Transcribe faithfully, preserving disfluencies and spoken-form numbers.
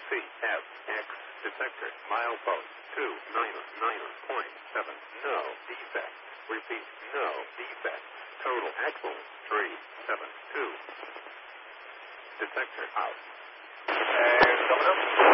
C F X detector milepost two nine nine point seven. No defect. Repeat, no defect. Total axle three seven two. Detector out. And coming up.